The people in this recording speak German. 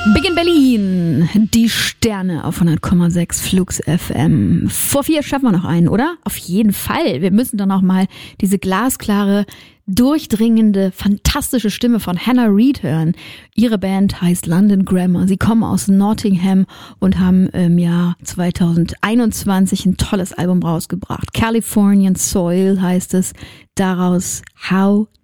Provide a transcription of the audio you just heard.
Big in Berlin, die Sterne auf 100,6 Flux FM. Vor 4 schaffen wir noch einen, oder? Auf jeden Fall. Wir müssen doch noch mal diese glasklare, durchdringende, fantastische Stimme von Hannah Reid hören. Ihre Band heißt London Grammar. Sie kommen aus Nottingham und haben im Jahr 2021 ein tolles Album rausgebracht. Californian Soil heißt es. Daraus How